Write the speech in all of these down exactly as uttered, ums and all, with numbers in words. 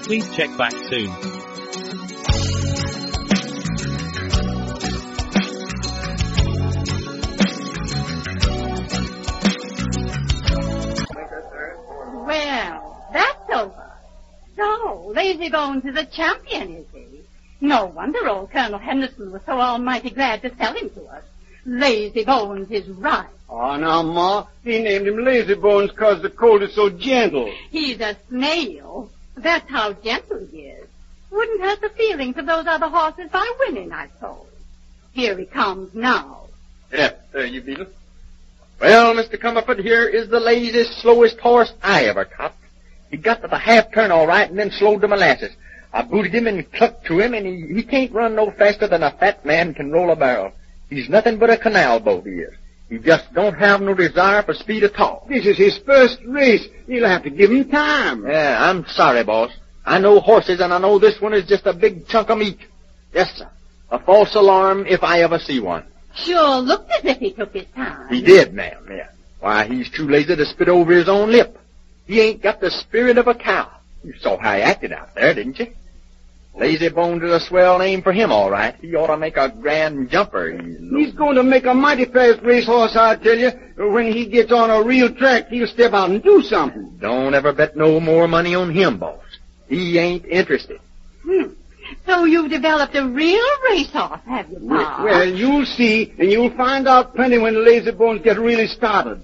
Please check back soon. Well, that's over. So, Lazy Bones is a champion, is he? No wonder old Colonel Henderson was so almighty glad to sell him to us. Lazy Bones is right. Oh, now, Ma, he named him Lazy Bones 'cause the colt is so gentle. He's a snail. That's how gentle he is. Wouldn't hurt the feelings of those other horses by winning, I suppose. Here he comes now. Yeah, there you beetle. Well, Mister Cumberford, here is the laziest, slowest horse I ever caught. He got to the half turn all right and then slowed to molasses. I booted him and clucked to him, and he, he can't run no faster than a fat man can roll a barrel. He's nothing but a canal boat, he is. He just don't have no desire for speed at all. This is his first race. You'll have to give him time. Yeah, I'm sorry, boss. I know horses, and I know this one is just a big chunk of meat. Yes, sir. A false alarm if I ever see one. Sure looked as if he took his time. He did, ma'am, yeah. Why, he's too lazy to spit over his own lip. He ain't got the spirit of a cow. You saw how he acted out there, didn't you? Lazy Bones is a swell name for him, all right. He ought to make a grand jumper. He's, He's going to make a mighty fast racehorse, I tell you. When he gets on a real track, he'll step out and do something. Don't ever bet no more money on him, boss. He ain't interested. Hmm. So you've developed a real racehorse, have you, Pa? Well, you'll see, and you'll find out plenty when Lazy Bones get really started.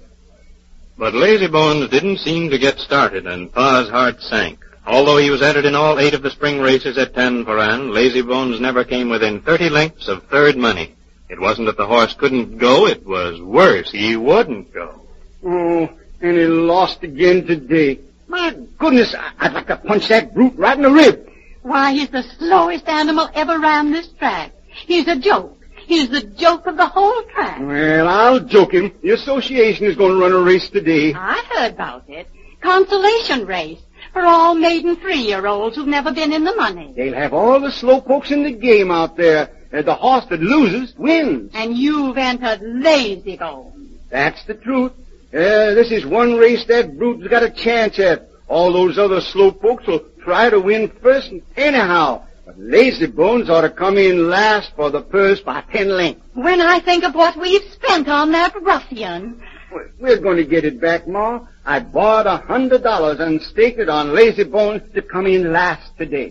But Lazy Bones didn't seem to get started, and Pa's heart sank. Although he was entered in all eight of the spring races at Tanforan, Lazy Bones never came within thirty lengths of third money. It wasn't that the horse couldn't go, it was worse, he wouldn't go. Oh, and he lost again today. My goodness, I- I'd like to punch that brute right in the rib. Why, he's the slowest animal ever ran this track. He's a joke. He's the joke of the whole track. Well, I'll joke him. The association is going to run a race today. I heard about it. Consolation race for all maiden three-year-olds who've never been in the money. They'll have all the slowpokes in the game out there. Uh, the horse that loses wins. And you've entered Lazy Bones. That's the truth. Uh, this is one race that brute's got a chance at. All those other slowpokes will try to win first anyhow. But Lazy Bones ought to come in last for the purse by ten lengths. When I think of what we've spent on that ruffian. We're going to get it back, Ma. I bought a hundred dollars and staked it on Lazy Bones to come in last today.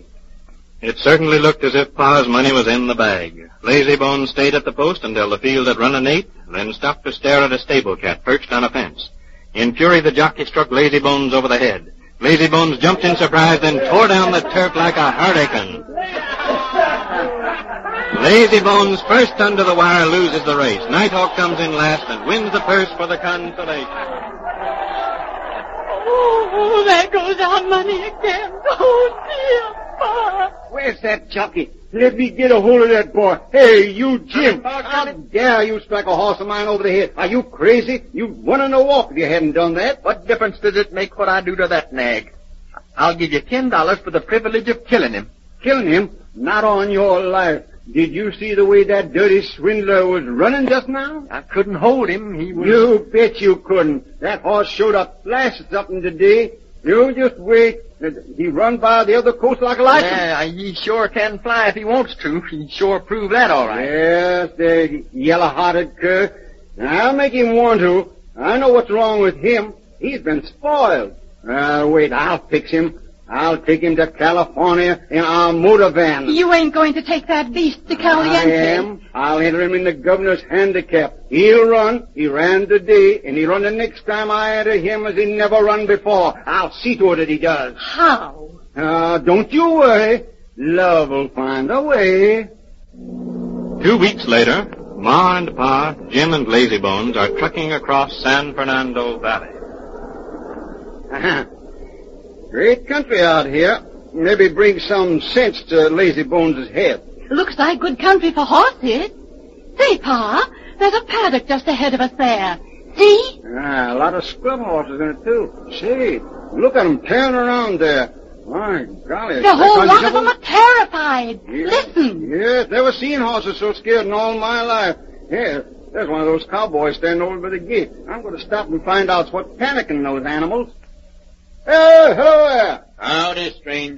It certainly looked as if Pa's money was in the bag. Lazy Bones stayed at the post until the field had run an eighth, then stopped to stare at a stable cat perched on a fence. In fury, the jockey struck Lazy Bones over the head. Lazy Bones jumped in surprise, then tore down the turf like a hurricane. Lazy Bones, first under the wire, loses the race. Nighthawk comes in last and wins the purse for the consolation. Oh, oh, there goes our money again. Oh, dear, Pa. Where's that jockey? Let me get a hold of that boy. Hey, you, Jim. How dare you strike a horse of mine over the head? Are you crazy? You'd won in a walk if you hadn't done that. What difference does it make what I do to that nag? I'll give you ten dollars for the privilege of killing him. Killing him? Not on your life. Did you see the way that dirty swindler was running just now? I couldn't hold him. He was... You bet you couldn't. That horse showed a flash of something today. You just wait. He run by the other coast like a light. Yeah, he sure can fly if he wants to. He sure proved that all right. Yes, the yellow-hearted cur. I'll make him want to. I know what's wrong with him. He's been spoiled. Uh, wait, I'll fix him. I'll take him to California in our motor van. You ain't going to take that beast to Caliente. I am. I'll enter him in the governor's handicap. He'll run. He ran today, and he'll run the next time I enter him as he never run before. I'll see to it that he does. How? Uh, don't you worry. Love will find a way. Two weeks later, Ma and Pa, Jim and Lazy Bones are trucking across San Fernando Valley. Uh-huh. Great country out here. Maybe bring some sense to Lazy Bones' head. Looks like good country for horses. Say, Pa, there's a paddock just ahead of us there. See? Ah, a lot of scrub horses in it, too. Say, look at them tearing around there. My golly. The whole lot of them are terrified. Yeah. Listen. Yes, never seen horses so scared in all my life. Here, there's one of those cowboys standing over by the gate. I'm going to stop and find out what's panicking those animals. Hey, hello there. Howdy, stranger.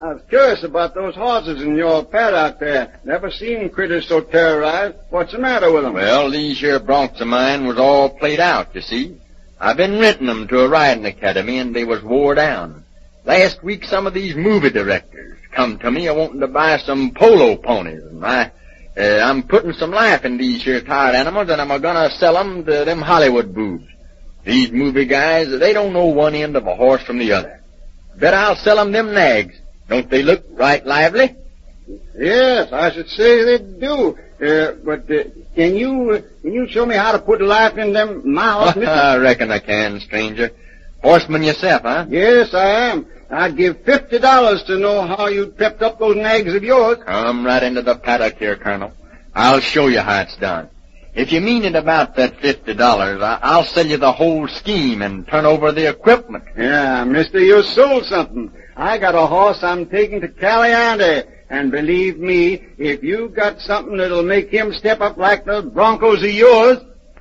I was curious about those horses in your paddock there. Never seen critters so terrorized. What's the matter with them? Well, these here broncs of mine was all played out, you see. I've been renting them to a riding academy, and they was wore down. Last week, some of these movie directors come to me a wanting to buy some polo ponies, and I, uh, I'm putting some life in these here tired animals, and I'm gonna sell them to them Hollywood boobs. These movie guys, they don't know one end of a horse from the other. Bet I'll sell them them nags. Don't they look right lively? Yes, I should say they do. Uh, but uh, can you uh, can you show me how to put life in them mouths? I reckon I can, stranger. Horseman yourself, huh? Yes, I am. I'd give fifty dollars to know how you pepped up those nags of yours. Come right into the paddock here, Colonel. I'll show you how it's done. If you mean it about that fifty dollars, I'll sell you the whole scheme and turn over the equipment. Yeah, mister, you sold something. I got a horse I'm taking to Caliente, and believe me, if you got something that'll make him step up like those Broncos of yours...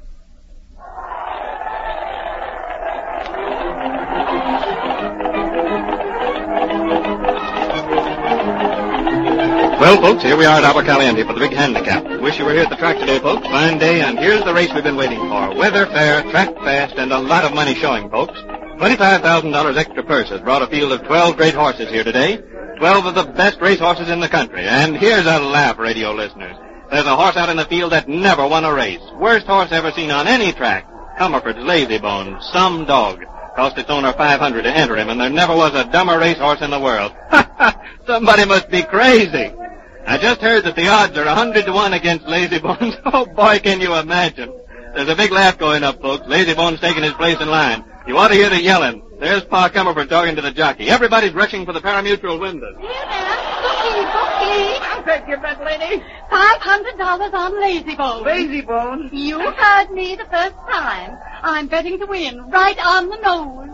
Well, folks, here we are at Aguacaliente for the big handicap. Wish you were here at the track today, folks. Fine day, and here's the race we've been waiting for. Weather fair, track fast, and a lot of money showing, folks. twenty-five thousand dollars extra purse has brought a field of twelve great horses here today. twelve of the best race horses in the country. And here's a laugh, radio listeners. There's a horse out in the field that never won a race. Worst horse ever seen on any track. Comerford's Lazy Bone, some dog. Cost its owner five hundred dollars to enter him, and there never was a dumber racehorse in the world. Ha ha! Somebody must be crazy. I just heard that the odds are a hundred to one against Lazy Bones. Oh, boy, can you imagine. There's a big laugh going up, folks. Lazy Bones taking his place in line. You ought to hear the yelling. There's Pa Comerford talking to the jockey. Everybody's rushing for the pari-mutuel windows. Here there. Bookie, bookie. I'll take your bet, lady. Five hundred dollars on Lazy Bone. Lazy Bone. You heard me the first time. I'm betting to win, right on the nose.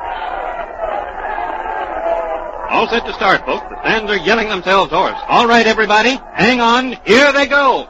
All set to start, folks. The stands are yelling themselves hoarse. All right, everybody. Hang on. Here they go.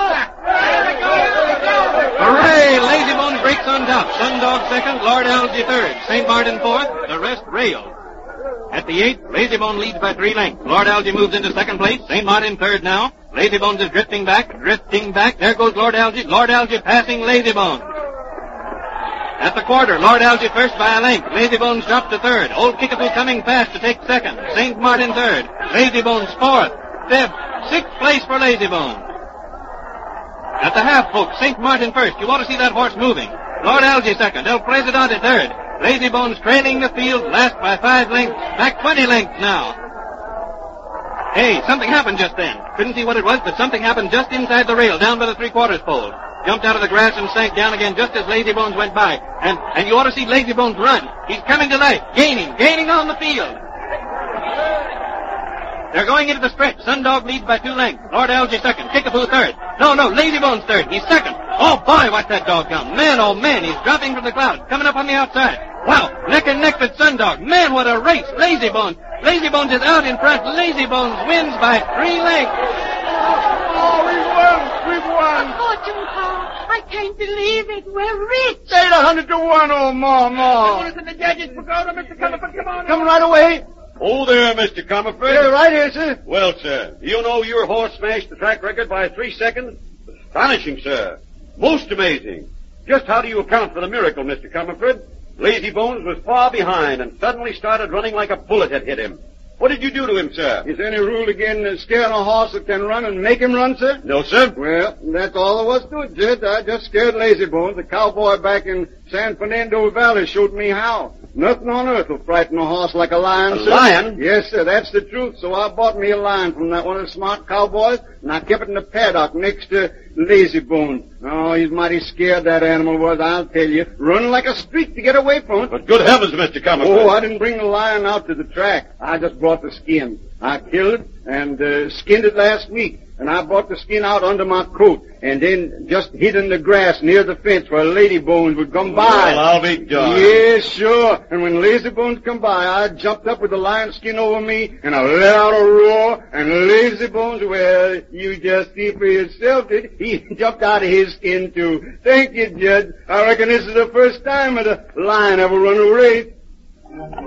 Hooray! Lazy Bones breaks on top. Sundog second, Lord Algie third. Saint Martin fourth. The rest rail. At the eighth, Lazy Bone leads by three lengths. Lord Algie moves into second place. Saint Martin third now. Lazy Bones is drifting back, drifting back. There goes Lord Algie. Lord Algie passing Lazy Bones. At the quarter, Lord Algie first by a length. Lazy Bones dropped to third. Old Kickapoo coming fast to take second. Saint Martin third. Lazy Bones fourth. Fifth. Sixth place for Lazy Bones. At the half, folks, Saint Martin first. You ought to see that horse moving. Lord Algie second. El Presidente third. Lazy Bones trailing the field, last by five lengths. Back twenty lengths now. Hey, something happened just then. Couldn't see what it was, but something happened just inside the rail, down by the three-quarters pole. Jumped out of the grass and sank down again just as Lazy Bones went by. And, and you ought to see Lazy Bones run. He's coming to life, gaining, gaining on the field. They're going into the stretch. Sundog leads by two lengths. Lord Algie second. Kickapoo third. No, no, Lazy Bones third. He's second. Oh, boy, watch that dog come. Man, oh, man, he's dropping from the clouds, coming up on the outside. Wow, neck and neck with Sundog. Man, what a race. Lazy Bones. Lazy Bones is out in front. Lazy Bones wins by three lengths. Oh, we won. We won. Fortune, Pa. I can't believe it. We're rich. Eight a hundred to one, oh, more, more. Notice in the judges' pagoda, Mister Comerford. Come on. Come right away. Oh, there, Mister Comerford. Yeah, right here, sir. Well, sir, you know your horse smashed the track record by three seconds? Astonishing, sir. Most amazing. Just how do you account for the miracle, Mister Comerford? Lazy Bones was far behind and suddenly started running like a bullet had hit him. What did you do to him, sir? Is there any rule against scaring a horse that can run and make him run, sir? No, sir. Well, that's all there was to it, Jed. I just scared Lazy Bones. The cowboy back in San Fernando Valley showed me how. Nothing on earth will frighten a horse like a lion, A sir. lion? Yes, sir, that's the truth. So I bought me a lion from that one of the smart cowboys, and I kept it in the paddock next to Lazy Bones. Oh, he's mighty scared, that animal was, I'll tell you. Running like a streak to get away from it. But good heavens, Mister Comerford. Oh, I didn't bring the lion out to the track. I just brought the skin. I killed it and uh, skinned it last week. And I brought the skin out under my coat and then just hid in the grass near the fence where Lady Bones would come by. Well, I'll be darned. Yes, sure. And when Lazy Bones come by, I jumped up with the lion skin over me and I let out a roar. And Lazy Bones, well, you just see for yourself, did he jumped out of his skin too. Thank you, Judge. I reckon this is the first time that a lion ever run a race.